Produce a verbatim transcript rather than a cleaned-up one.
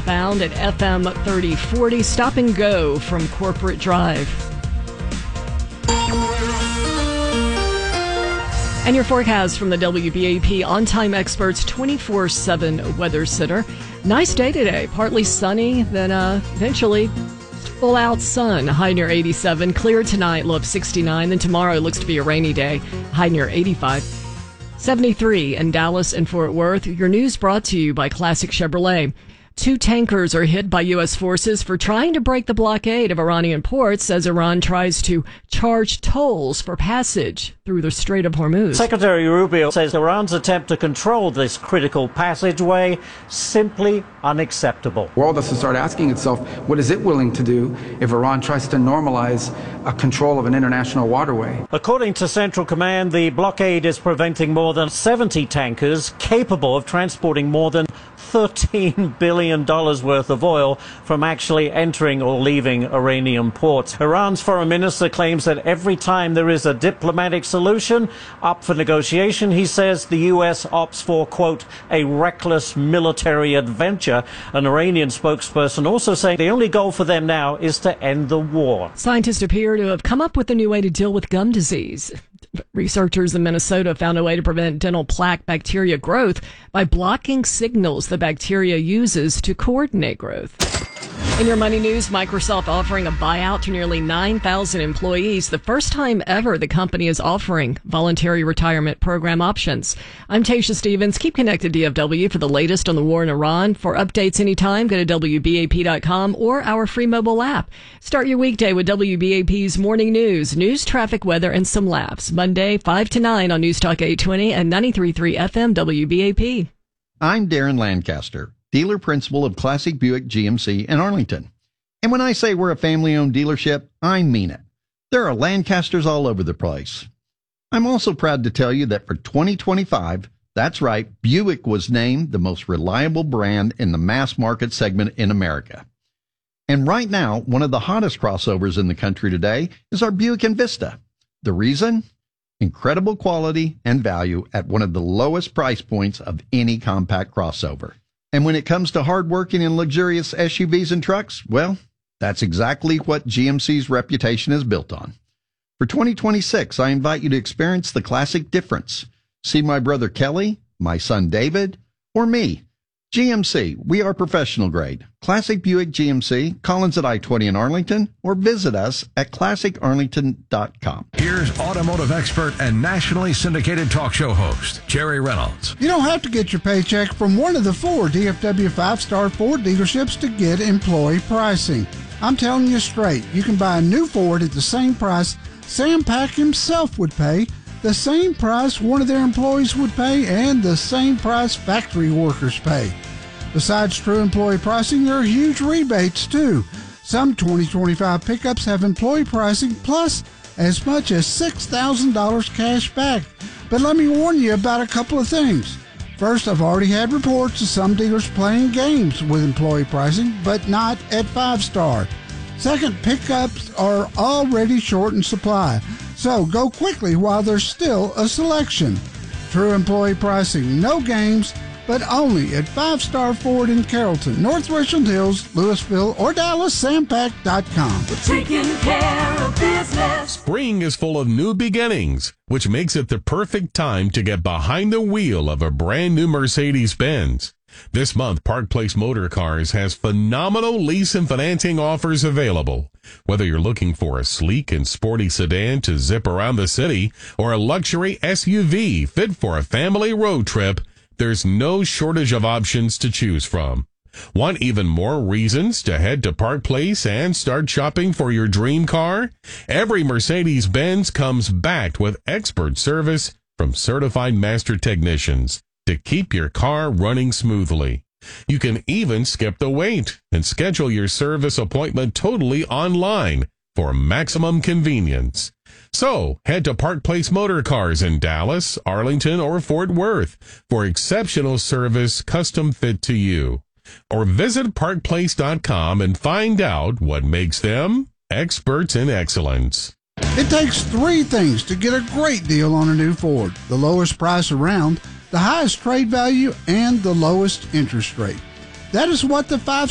southbound at F M thirty forty. Stop and go from Corporate Drive. And your forecast from the W B A P On-Time Experts twenty-four seven Weather Center. Nice day today. Partly sunny, then uh, eventually full-out sun. High near eighty-seven. Clear tonight, low of sixty-nine. Then tomorrow looks to be a rainy day. High near eighty-five. seventy-three in Dallas and Fort Worth. Your news brought to you by Classic Chevrolet. Two tankers are hit by U S forces for trying to break the blockade of Iranian ports as Iran tries to charge tolls for passage through the Strait of Hormuz. Secretary Rubio says Iran's attempt to control this critical passageway simply unacceptable. The world has to start asking itself, what is it willing to do if Iran tries to normalize a control of an international waterway? According to Central Command, the blockade is preventing more than seventy tankers capable of transporting more than thirteen billion dollars worth of oil from actually entering or leaving Iranian ports. Iran's foreign minister claims that every time there is a diplomatic solution up for negotiation, he says the U S opts for, quote, a reckless military adventure. An Iranian spokesperson also saying the only goal for them now is to end the war. Scientists appear to have come up with a new way to deal with gum disease. Researchers in Minnesota found a way to prevent dental plaque bacteria growth by blocking signals the bacteria uses to coordinate growth. In your money news, Microsoft offering a buyout to nearly nine thousand employees. The first time ever the company is offering voluntary retirement program options. I'm Tasha Stevens. Keep connected to D F W for the latest on the war in Iran. For updates anytime, go to W B A P dot com or our free mobile app. Start your weekday with W B A P's Morning News, news, traffic, weather, and some laughs. Monday, five to nine on News Talk eight twenty and ninety-three point three F M W B A P. I'm Darren Lancaster, dealer principal of Classic Buick G M C in Arlington. And when I say we're a family-owned dealership, I mean it. There are Lancasters all over the place. I'm also proud to tell you that for twenty twenty-five, that's right, Buick was named the most reliable brand in the mass market segment in America. And right now, one of the hottest crossovers in the country today is our Buick Envista. The reason? Incredible quality and value at one of the lowest price points of any compact crossover. And when it comes to hardworking and luxurious S U Vs and trucks, well, that's exactly what G M C's reputation is built on. For twenty twenty-six, I invite you to experience the classic difference. See my brother Kelly, my son David, or me. G M C, we are professional grade. Classic Buick G M C, Collins at I twenty in Arlington, or visit us at classic arlington dot com. Here's automotive expert and nationally syndicated talk show host, Jerry Reynolds. You don't have to get your paycheck from one of the four D F W five-star Ford dealerships to get employee pricing. I'm telling you straight, you can buy a new Ford at the same price Sam Pack himself would pay, the same price one of their employees would pay, and the same price factory workers pay. Besides true employee pricing, there are huge rebates too. Some twenty twenty-five pickups have employee pricing plus as much as six thousand dollars cash back. But let me warn you about a couple of things. First, I've already had reports of some dealers playing games with employee pricing, but not at Five Star. Second, pickups are already short in supply, so go quickly while there's still a selection. True employee pricing, no games, but only at Five Star Ford in Carrollton, North Richland Hills, Louisville, or Dallas, sam pack dot com. We're taking care of business. Spring is full of new beginnings, which makes it the perfect time to get behind the wheel of a brand new Mercedes-Benz. This month, Park Place Motor Cars has phenomenal lease and financing offers available. Whether you're looking for a sleek and sporty sedan to zip around the city or a luxury S U V fit for a family road trip, there's no shortage of options to choose from. Want even more reasons to head to Park Place and start shopping for your dream car? Every Mercedes-Benz comes backed with expert service from certified master technicians to keep your car running smoothly. You can even skip the wait and schedule your service appointment totally online for maximum convenience. So, head to Park Place Motor Cars in Dallas, Arlington, or Fort Worth for exceptional service custom fit to you. Or visit park place dot com and find out what makes them experts in excellence. It takes three things to get a great deal on a new Ford: the lowest price around, the highest trade value, and the lowest interest rate. That is what the five